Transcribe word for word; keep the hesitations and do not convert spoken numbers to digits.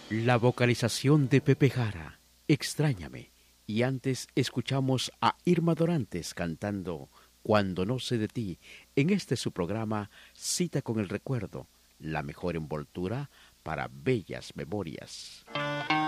La vocalización de Pepe Jara, Extrañame. Y antes escuchamos a Irma Dorantes cantando Cuando no sé de ti, en este su programa Cita con el Recuerdo, la mejor envoltura para bellas memorias.